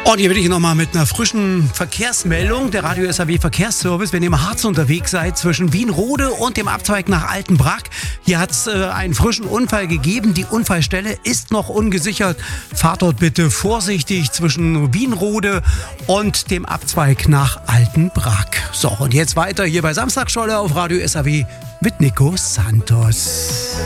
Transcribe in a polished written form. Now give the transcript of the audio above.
Und hier bin ich nochmal mit einer frischen Verkehrsmeldung. Der Radio SAW Verkehrsservice. Wenn ihr im Harz unterwegs seid zwischen Wienrode und dem Abzweig nach Altenbrak. Hier hat es einen frischen Unfall gegeben. Die Unfallstelle ist noch ungesichert. Fahrt dort bitte vorsichtig zwischen Wienrode und dem Abzweig nach Altenbrak. So, und jetzt weiter hier bei Samstagscholle auf Radio SAW mit Nico Santos.